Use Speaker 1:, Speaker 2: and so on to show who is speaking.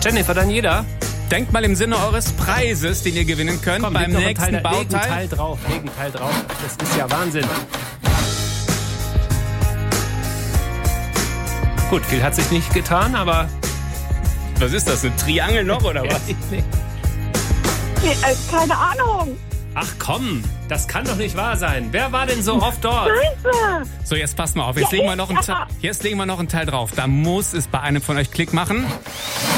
Speaker 1: Jennifer, dann jeder. Denkt mal im Sinne eures Preises, den ihr gewinnen könnt,
Speaker 2: Komm,
Speaker 1: beim nächsten Bauteil.
Speaker 2: Leg ein Teil drauf. Das ist ja Wahnsinn.
Speaker 1: Gut, viel hat sich nicht getan, aber... Was ist das, ein Triangel noch oder was?
Speaker 3: Keine Ahnung.
Speaker 2: Ach komm, das kann doch nicht wahr sein. Wer war denn so oft dort?
Speaker 3: Scheiße.
Speaker 1: So, jetzt passt mal auf. Jetzt legen wir noch einen Teil drauf. Da muss es bei einem von euch Klick machen.